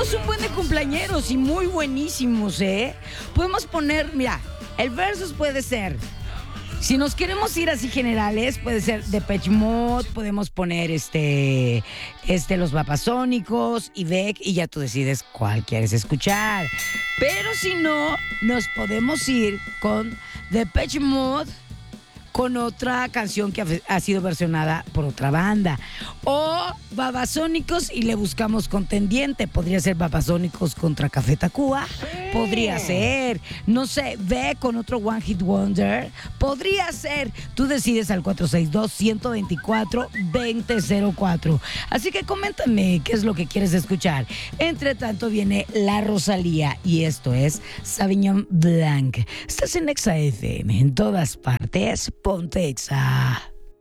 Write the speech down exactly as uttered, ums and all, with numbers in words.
tenemos un buen de cumpleañeros y muy buenísimos, ¿eh? Podemos poner, mira, el versus puede ser, si nos queremos ir así generales, puede ser Depeche Mode, podemos poner este, este Los Babasónicos y Beck, y ya tú decides cuál quieres escuchar. Pero si no, nos podemos ir con Depeche Mode, con otra canción que ha, ha sido versionada por otra banda. O Babasónicos y le buscamos contendiente. Podría ser Babasónicos contra Café Tacuba. Sí. Podría ser. No sé, ve con otro One Hit Wonder. Podría ser. Tú decides al cuatro seis dos, uno dos cuatro, dos cero cero cuatro. Así que coméntame qué es lo que quieres escuchar. Entre tanto viene La Rosalía y esto es Sauvignon Blanc. Estás en Exa F M, en todas partes. Ponte Exa.